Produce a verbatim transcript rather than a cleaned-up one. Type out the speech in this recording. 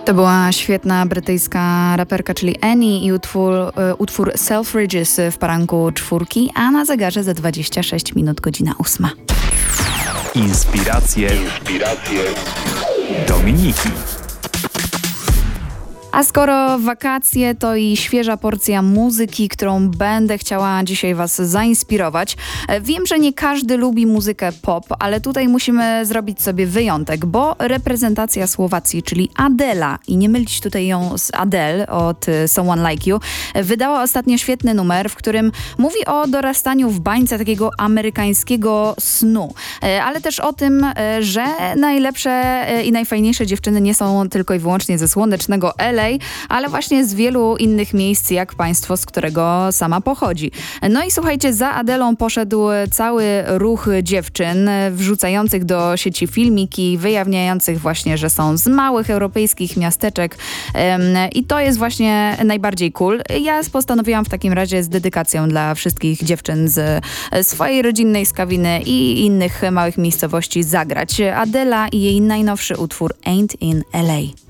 To była świetna brytyjska raperka, czyli Annie i utwór, y, utwór Selfridges w poranku czwórki, a na zegarze za dwadzieścia sześć minut godzina ósma. Inspiracje, inspiracje Dominiki. A skoro wakacje, to i świeża porcja muzyki, którą będę chciała dzisiaj Was zainspirować. Wiem, że nie każdy lubi muzykę pop, ale tutaj musimy zrobić sobie wyjątek, bo reprezentacja Słowacji, czyli Adela, i nie mylić tutaj ją z Adele od Someone Like You, wydała ostatnio świetny numer, w którym mówi o dorastaniu w bańce takiego amerykańskiego snu, ale też o tym, że najlepsze i najfajniejsze dziewczyny nie są tylko i wyłącznie ze słonecznego L A, ale właśnie z wielu innych miejsc, jak państwo, z którego sama pochodzi. No i słuchajcie, za Adelą poszedł cały ruch dziewczyn wrzucających do sieci filmiki, wyjawniających właśnie, że są z małych europejskich miasteczek i to jest właśnie najbardziej cool. Ja postanowiłam w takim razie z dedykacją dla wszystkich dziewczyn z swojej rodzinnej Skawiny i innych małych miejscowości zagrać Adela i jej najnowszy utwór Ain't in L A.